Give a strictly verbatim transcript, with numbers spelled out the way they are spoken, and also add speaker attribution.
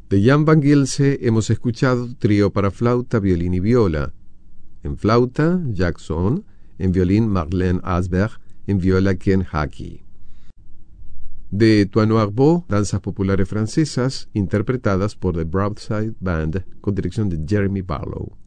Speaker 1: De Jan van Gilse hemos escuchado Trío para flauta, violín y viola. En flauta, Jackson, en violín Marlene Asberg, en viola Ken Haki. De Toine Arbaud, danzas populares francesas interpretadas por The Broadside Band con dirección de Jeremy Barlow.